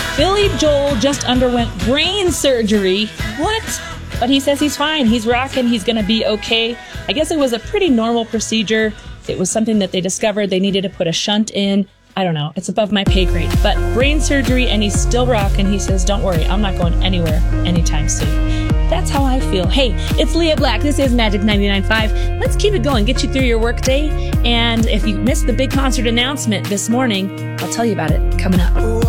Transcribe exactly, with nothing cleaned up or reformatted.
Billy Joel just underwent brain surgery. What? But he says he's fine. He's rocking. He's going to be okay. I guess it was a pretty normal procedure. It was something that they discovered. They needed to put a shunt in. I don't know. It's above my pay grade. But brain surgery, and he's still rocking. He says, don't worry. I'm not going anywhere anytime soon. That's how I feel. Hey, it's Leah Black. This is Magic ninety-nine point five. Let's keep it going. Get you through your workday. And if you missed the big concert announcement this morning, I'll tell you about it coming up.